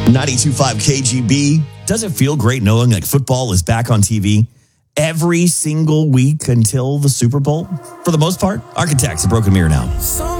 92.5 KGB. Does it feel great knowing like football is back on TV every single week until the Super Bowl? For the most part, Architects of Broken Mirror now.